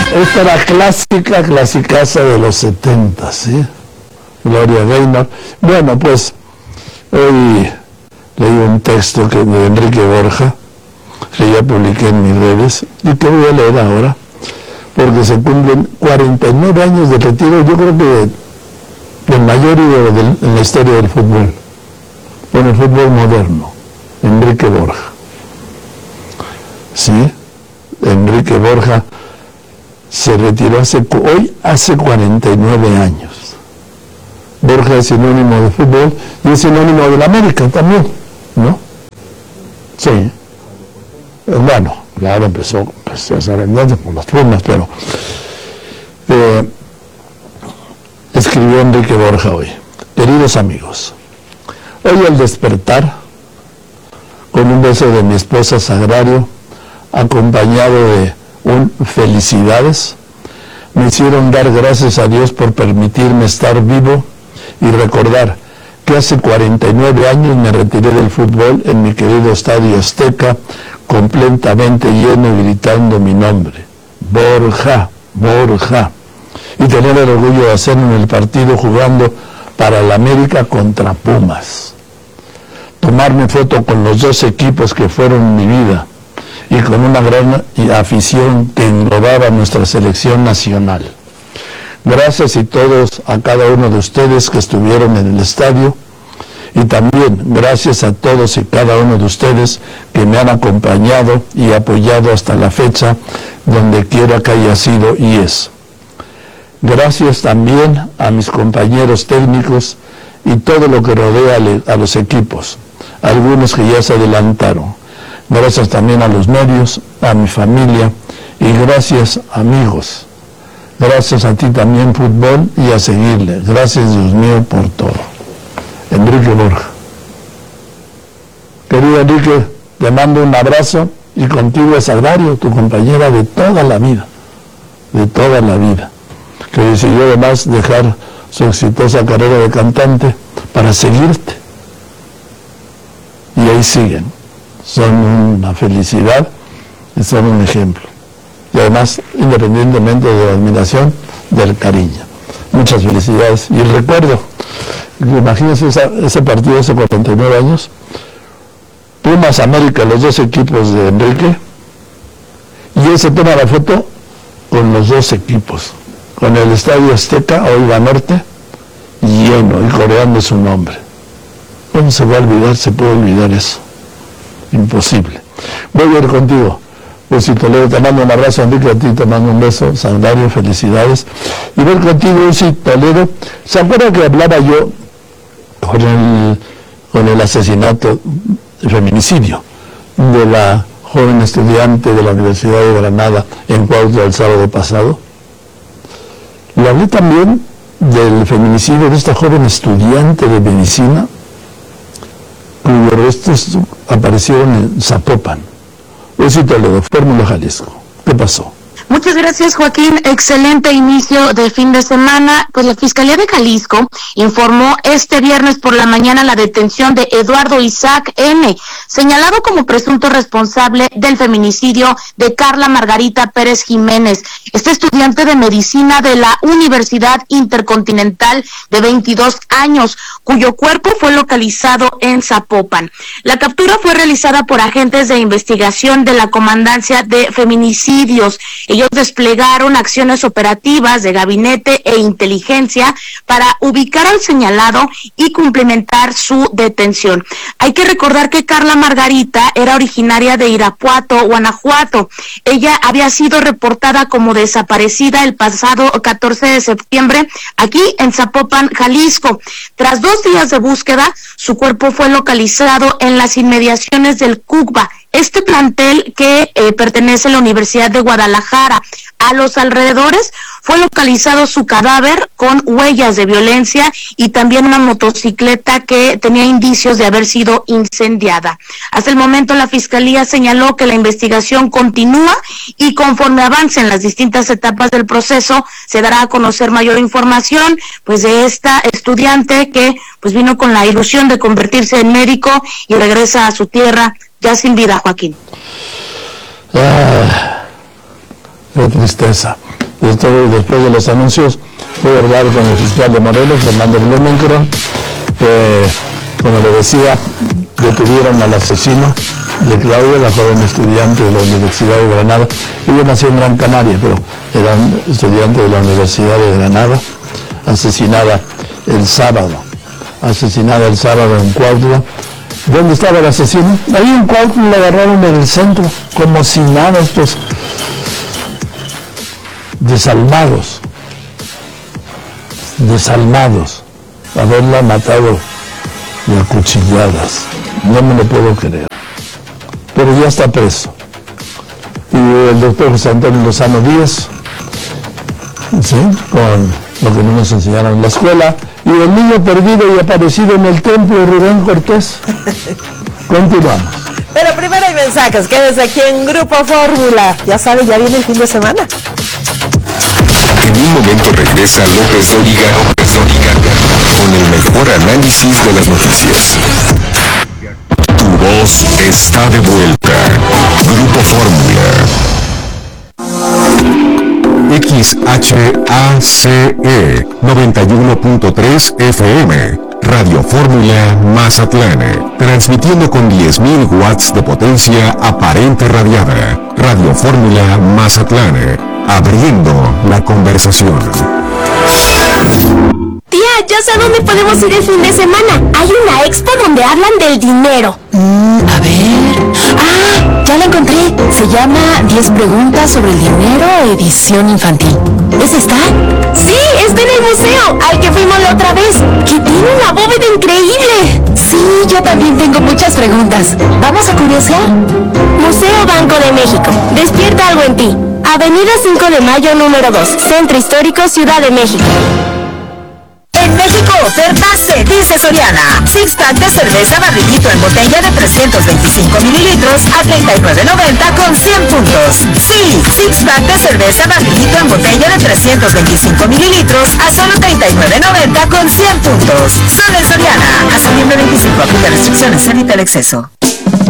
Esta era clasicaza de los 70, ¿sí? Gloria Gaynor. Bueno, pues hoy leí un texto de Enrique Borja, que ya publiqué en mis redes, y que voy a leer ahora, porque se cumplen 49 años de retiro, yo creo que del mayor ídolo en la historia del fútbol, bueno, el fútbol moderno, Enrique Borja. Sí, Enrique Borja se retiró hoy hace 49 años. Borja es sinónimo de fútbol y es sinónimo de la América también, ¿no? Sí. Bueno, claro, empezó a ser entonces por las Pumas, pero escribió Enrique Borja hoy: queridos amigos, hoy al despertar, con un beso de mi esposa Sagrario, acompañado de un felicidades, me hicieron dar gracias a Dios por permitirme estar vivo y recordar que hace 49 años me retiré del fútbol en mi querido Estadio Azteca, completamente lleno y gritando mi nombre: Borja, Borja, y tener el orgullo de hacerlo en el partido jugando para la América contra Pumas. Tomarme foto con los dos equipos que fueron mi vida y con una gran afición que englobaba nuestra selección nacional. Gracias a cada uno de ustedes que estuvieron en el estadio, y también gracias a todos y cada uno de ustedes que me han acompañado y apoyado hasta la fecha, donde quiera que haya sido y es. Gracias también a mis compañeros técnicos y todo lo que rodea a los equipos, algunos que ya se adelantaron. Gracias también a los medios, a mi familia, y gracias, amigos. Gracias a ti también, fútbol, y a seguirle. Gracias, Dios mío, por todo. Enrique Borja. Querido Enrique, te mando un abrazo, y contigo es Sagrario, tu compañera de toda la vida, que decidió además dejar su exitosa carrera de cantante para seguirte. Y ahí siguen. Son una felicidad y son un ejemplo. Y además, independientemente de la admiración, del cariño. Muchas felicidades. Y recuerdo, imagínense ese partido hace 49 años, Pumas América, los dos equipos de Enrique, y él se toma la foto con los dos equipos, con el Estadio Azteca, hoy Banorte, lleno y coreando su nombre. ¿Cómo se va a olvidar? ¿Se puede olvidar eso? Imposible. Voy a ir contigo. Pues si Toledo, te mando un abrazo, Enrique, a ti te mando un beso, Sagrario, felicidades. Y voy contigo, si Toledo. ¿Se acuerda que hablaba yo con el asesinato, el feminicidio de la joven estudiante de la Universidad de Granada en Cuautla el sábado pasado? Le hablé también del feminicidio de esta joven estudiante de medicina, cuyos restos aparecieron en Zapopan. Eso Toledo, Fórmula Jalisco. ¿Qué pasó? Muchas gracias, Joaquín. Excelente inicio de fin de semana. Pues la Fiscalía de Jalisco informó este viernes por la mañana la detención de Eduardo Isaac N., señalado como presunto responsable del feminicidio de Carla Margarita Pérez Jiménez, este estudiante de medicina de la Universidad Intercontinental de 22 años, cuyo cuerpo fue localizado en Zapopan. La captura fue realizada por agentes de investigación de la Comandancia de Feminicidios. Ellos desplegaron acciones operativas de gabinete e inteligencia para ubicar al señalado y cumplimentar su detención. Hay que recordar que Carla Margarita era originaria de Irapuato, Guanajuato. Ella había sido reportada como desaparecida el pasado 14 de septiembre aquí en Zapopan, Jalisco. Tras 2 días de búsqueda, su cuerpo fue localizado en las inmediaciones del CUCBA, este plantel que pertenece a la Universidad de Guadalajara. A los alrededores fue localizado su cadáver con huellas de violencia y también una motocicleta que tenía indicios de haber sido incendiada. Hasta el momento la Fiscalía señaló que la investigación continúa y conforme avancen las distintas etapas del proceso se dará a conocer mayor información pues de esta estudiante que pues vino con la ilusión de convertirse en médico y regresa a su tierra ya sin vida, Joaquín. Qué tristeza. Después de los anuncios, voy a hablar con el fiscal de Morelos, Fernando Blumenkron. Como le decía, detuvieron al asesino de Claudia, la joven estudiante de la Universidad de Granada. Ella nació en Gran Canaria, pero era estudiante de la Universidad de Granada, asesinada el sábado en Cuautla. ¿Dónde estaba el asesino? Ahí en Cuautla, lo agarraron en el centro, como si nada, estos desalmados, haberla matado de acuchilladas. No me lo puedo creer. Pero ya está preso. Y el doctor José Antonio Lozano Díaz, ¿sí?, con lo que no nos enseñaron en la escuela, y el niño perdido y aparecido en el templo de Rubén Cortés. Continuamos. Pero primero hay mensajes, quédese aquí en Grupo Fórmula. Ya sabe, ya viene el fin de semana. En un momento regresa López Dóriga con el mejor análisis de las noticias. Tu voz está de vuelta. Grupo Fórmula. XHACE 91.3 FM. Radio Fórmula Mazatlán. Transmitiendo con 10.000 watts de potencia aparente radiada. Radio Fórmula Mazatlán. Abriendo la conversación. Tía, ya sé a dónde podemos ir el fin de semana. Hay una expo donde hablan del dinero. A ver... ¡Ah! Ya la encontré. Se llama 10 preguntas sobre el dinero, edición infantil. ¿Esa está? Sí, está en el museo, al que fuimos la otra vez, que tiene una bóveda increíble. Sí, yo también tengo muchas preguntas. ¿Vamos a curiosear? Museo Banco de México. Despierta algo en ti. Avenida 5 de Mayo, número 2. Centro Histórico, Ciudad de México. En México, ofertaste, dice Soriana. Six-pack de cerveza barrilito en botella de 325 mililitros a $39.90 con 100 puntos. Sí, six-pack de cerveza barrilito en botella de 325 mililitros a solo $39.90 con 100 puntos. Solo en Soriana. Hasta noviembre 25, aplica restricciones, evita el exceso.